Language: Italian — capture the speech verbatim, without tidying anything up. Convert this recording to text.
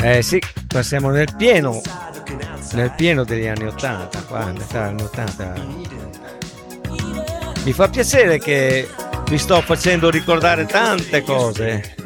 Eh sì, qua siamo nel pieno, nel pieno degli anni ottanta, qua, metà anni ottanta. Mi fa piacere che vi sto facendo ricordare tante cose.